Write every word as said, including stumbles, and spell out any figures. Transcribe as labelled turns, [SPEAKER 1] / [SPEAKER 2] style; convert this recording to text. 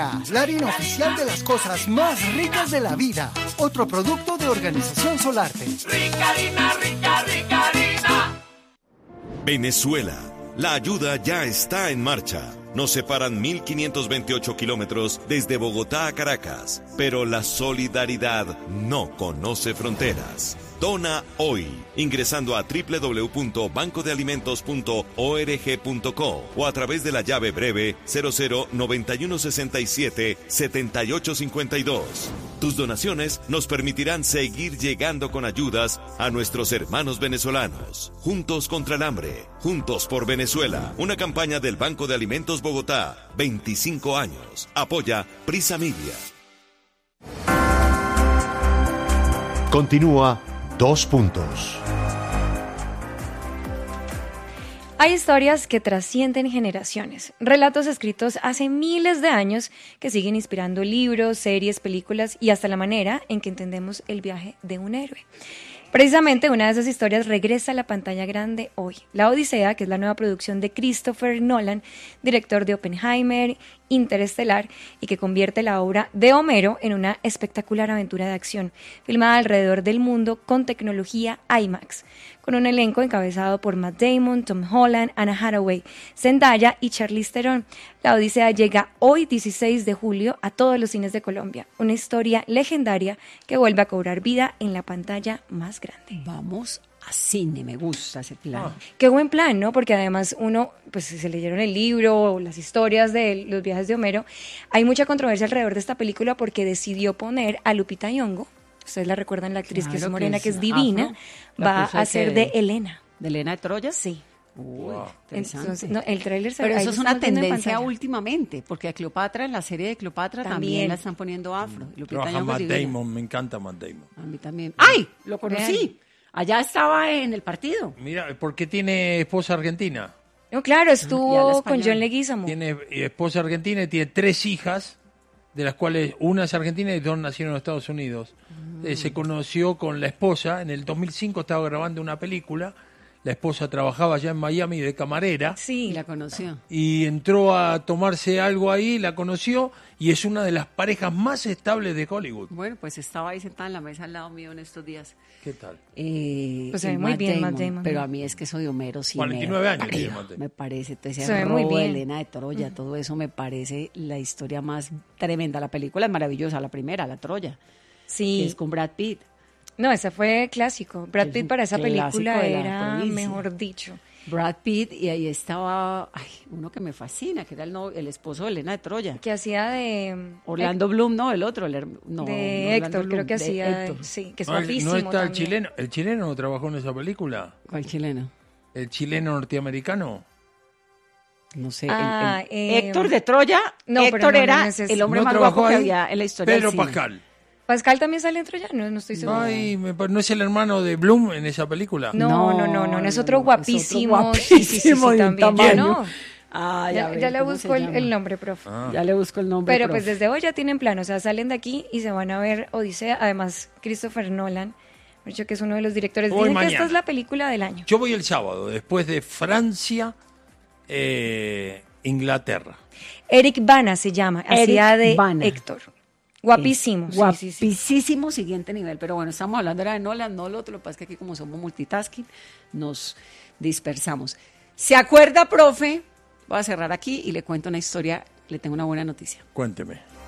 [SPEAKER 1] Harina, la harina oficial de las cosas más ricas de la vida. Otro producto de Organización Solarte.
[SPEAKER 2] Rica harina, rica, rica harina.
[SPEAKER 3] Venezuela. La ayuda ya está en marcha. Nos separan mil quinientos veintiocho kilómetros desde Bogotá a Caracas, pero la solidaridad no conoce fronteras. Dona hoy, ingresando a doble u doble u doble u punto banco de alimentos punto org punto co o a través de la llave breve cero cero noventa y uno sesenta y siete setenta y ocho cincuenta y dos. Tus donaciones nos permitirán seguir llegando con ayudas a nuestros hermanos venezolanos. Juntos contra el hambre, juntos por Venezuela. Una campaña del Banco de Alimentos Bogotá, veinticinco años. Apoya Prisa Media.
[SPEAKER 4] Continúa Dos Puntos.
[SPEAKER 5] Hay historias que trascienden generaciones, relatos escritos hace miles de años que siguen inspirando libros, series, películas y hasta la manera en que entendemos el viaje de un héroe. Precisamente una de esas historias regresa a la pantalla grande hoy. La Odisea, que es la nueva producción de Christopher Nolan, director de Oppenheimer, Interestelar, y que convierte la obra de Homero en una espectacular aventura de acción, filmada alrededor del mundo con tecnología IMAX, con un elenco encabezado por Matt Damon, Tom Holland, Anna Hathaway, Zendaya y Charlize Theron. La Odisea llega hoy, dieciséis de julio, a todos los cines de Colombia. Una historia legendaria que vuelve a cobrar vida en la pantalla más grande.
[SPEAKER 6] Vamos a cine, me gusta ese plan.
[SPEAKER 5] Ah. Qué buen plan, ¿no? Porque además uno, pues si se leyeron el libro o las historias de los viajes de Homero, hay mucha controversia alrededor de esta película porque decidió poner a Lupita Nyong'o, ustedes la recuerdan, la actriz claro que es morena, que es, que es divina, afro. Va a ser de, de Helena.
[SPEAKER 6] ¿De Helena de Troya?
[SPEAKER 5] Sí.
[SPEAKER 6] Uy,
[SPEAKER 5] Entonces, no, el tráiler se
[SPEAKER 6] Pero eso es una tendencia últimamente, porque a Cleopatra, en la serie de Cleopatra también, también la están poniendo afro.
[SPEAKER 7] Mm. Trabaja Matt Damon, me encanta Matt Damon.
[SPEAKER 6] A mí también. ¡Ay! Lo conocí. Vean. Allá estaba en el partido.
[SPEAKER 7] Mira, porque tiene esposa argentina.
[SPEAKER 5] No, claro, estuvo con John Leguizamo.
[SPEAKER 7] Tiene esposa argentina y tiene tres hijas, de las cuales una es argentina y dos nacieron en Estados Unidos. Mm. Eh, se conoció con la esposa, en el dos mil cinco estaba grabando una película. La esposa trabajaba allá en Miami de camarera.
[SPEAKER 6] Sí, la conoció.
[SPEAKER 7] Y entró a tomarse algo ahí, la conoció, y es una de las parejas más estables de Hollywood.
[SPEAKER 6] Bueno, pues estaba ahí sentada en la mesa al lado mío en estos días.
[SPEAKER 7] ¿Qué tal?
[SPEAKER 6] Eh,
[SPEAKER 5] pues se ve muy Matt bien,
[SPEAKER 6] Damon,
[SPEAKER 5] Matt Damon.
[SPEAKER 6] Pero a mí es que eso de Homero sí
[SPEAKER 7] cuarenta y nueve
[SPEAKER 6] me,
[SPEAKER 7] años
[SPEAKER 6] ay,
[SPEAKER 7] tiene Matt Damon.
[SPEAKER 6] Me parece, entonces
[SPEAKER 5] se ve
[SPEAKER 6] Robo,
[SPEAKER 5] muy bien.
[SPEAKER 6] Helena de Troya, mm. todo eso me parece la historia más tremenda. La película es maravillosa, la primera, la Troya.
[SPEAKER 5] Sí.
[SPEAKER 6] Que es con Brad Pitt.
[SPEAKER 5] No, ese fue clásico. Brad Pitt para esa película era, mejor dicho.
[SPEAKER 6] Brad Pitt, y ahí estaba ay, uno que me fascina, que era el, no, el esposo de Helena de Troya.
[SPEAKER 5] Que hacía de...
[SPEAKER 6] Orlando Bloom, no, el otro. El, no,
[SPEAKER 5] de
[SPEAKER 6] no,
[SPEAKER 5] Héctor,
[SPEAKER 6] Bloom,
[SPEAKER 5] creo que
[SPEAKER 6] de
[SPEAKER 5] hacía...
[SPEAKER 6] Héctor.
[SPEAKER 5] Sí, que es
[SPEAKER 7] no,
[SPEAKER 5] guapísimo
[SPEAKER 7] ¿No está el
[SPEAKER 5] también.
[SPEAKER 7] chileno? ¿El chileno no trabajó en esa película?
[SPEAKER 6] ¿Cuál chileno?
[SPEAKER 7] ¿El chileno norteamericano?
[SPEAKER 6] No sé.
[SPEAKER 5] Ah,
[SPEAKER 6] el, el,
[SPEAKER 5] eh,
[SPEAKER 6] Héctor de Troya,
[SPEAKER 5] no,
[SPEAKER 6] Héctor
[SPEAKER 5] no,
[SPEAKER 6] era
[SPEAKER 5] no, no,
[SPEAKER 6] el hombre
[SPEAKER 7] ¿no
[SPEAKER 6] más guapo
[SPEAKER 7] ahí?
[SPEAKER 6] que había en la historia
[SPEAKER 7] Pedro
[SPEAKER 6] del cine.
[SPEAKER 7] Pascal.
[SPEAKER 5] ¿Pascal también sale en Troya? No, no estoy segura.
[SPEAKER 7] Ay, me, ¿no es el hermano de Bloom en esa película?
[SPEAKER 5] No, no, no, no, no es otro
[SPEAKER 6] no,
[SPEAKER 5] guapísimo.
[SPEAKER 6] Es otro guapísimo
[SPEAKER 5] sí, sí, sí, sí, también. No.
[SPEAKER 6] Ah,
[SPEAKER 5] ya,
[SPEAKER 6] ya,
[SPEAKER 5] ya le busco el, el nombre, profe.
[SPEAKER 7] Ah.
[SPEAKER 6] Ya le busco el nombre,
[SPEAKER 5] Pero
[SPEAKER 6] profe.
[SPEAKER 5] pues desde hoy ya tienen plan, o sea, salen de aquí y se van a ver Odisea. Además, Christopher Nolan, dicho que es uno de los directores.
[SPEAKER 7] Voy
[SPEAKER 5] Dicen
[SPEAKER 7] mañana.
[SPEAKER 5] que esta es la película del año.
[SPEAKER 7] Yo voy el sábado, después de Francia, eh, Inglaterra.
[SPEAKER 5] Eric Bana se llama, hacía de
[SPEAKER 6] Bana.
[SPEAKER 5] Héctor. Guapísimo.
[SPEAKER 6] Sí,
[SPEAKER 5] sí,
[SPEAKER 6] guapísimo,
[SPEAKER 5] sí, sí.
[SPEAKER 6] siguiente nivel. Pero bueno, estamos hablando ahora de Nolan, no lo otro. Lo que pasa es que aquí como somos multitasking, nos dispersamos. ¿Se acuerda, profe? Voy a cerrar aquí y le cuento una historia. Le tengo una buena noticia.
[SPEAKER 7] Cuénteme.